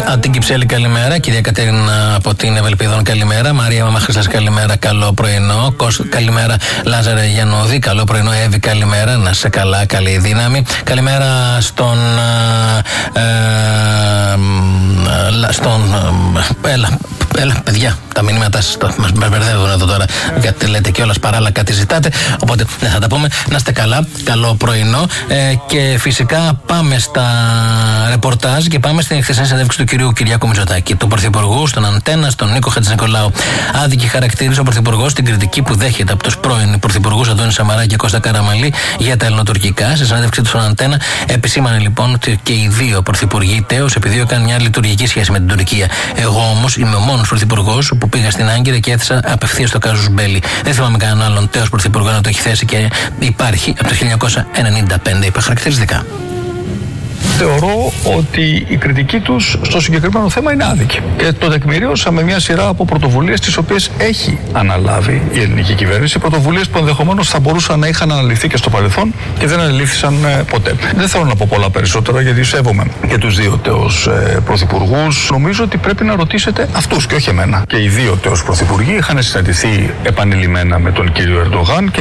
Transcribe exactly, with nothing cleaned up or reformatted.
Από την Κυψέλη καλημέρα, κυρία Κατερίνα από την Ευελπίδων καλημέρα, Μαρία Μαμαχρήστας καλημέρα, καλό πρωινό, Κώστα καλημέρα, Λάζαρε Γιαννούδη, καλό πρωινό, Εύη καλημέρα, να σε καλά, καλή δύναμη, καλημέρα στον ε, ε, στον ε, έλα, έλα παιδιά, τα μηνύματα σας μας μπερδεύουν εδώ τώρα, γιατί λέτε κιόλας παράλληλα κάτι ζητάτε, οπότε ναι, θα τα πούμε, να είστε καλά, καλό πρωινό ε, και φυσικά πάμε στα ρεπορτάζ και πάμε στην χθεσινή συνέντευξη του κυρίου Κυριάκου Μητσοτάκη, του Πρωθυπουργού, στον Αντένα, στον Νίκο Χατζηνικολάου. Άδικη χαρακτήρισε ο Πρωθυπουργός την κριτική που δέχεται από τους πρώην Πρωθυπουργούς Αντώνη Σαμαρά και Κώστα Καραμανλή για τα ελληνοτουρκικά. Σε συνέντευξή του στον Αντένα, επισήμανε λοιπόν ότι και οι δύο πρωθυπουργοί τέως επιδίωκαν μια λειτουργική σχέση με την Τουρκία. Εγώ όμως είμαι ο μόνος πρωθυπουργός που πήγα στην Άγκυρα και έθεσα απευθείας το κάζους μπέλι. Δεν θυμάμαι κανέναν άλλον τέως πρωθυπουργό να το έχει θέσει και υπάρχει από το χίλια εννιακόσια ενενήντα πέντε, είπε χαρακτηριστικά. Θεωρώ ότι η κριτική τους στο συγκεκριμένο θέμα είναι άδικη. Και το τεκμηρίωσα με μια σειρά από πρωτοβουλίες τις οποίες έχει αναλάβει η ελληνική κυβέρνηση. Πρωτοβουλίες που ενδεχομένως θα μπορούσαν να είχαν αναλυθεί και στο παρελθόν και δεν αναλύθησαν ε, ποτέ. Δεν θέλω να πω πολλά περισσότερα γιατί σέβομαι και τους δύο τέως ε, πρωθυπουργούς. Νομίζω ότι πρέπει να ρωτήσετε αυτούς και όχι εμένα. Και οι δύο τέως πρωθυπουργοί είχαν συναντηθεί επανειλημμένα με τον κύριο Ερντογάν.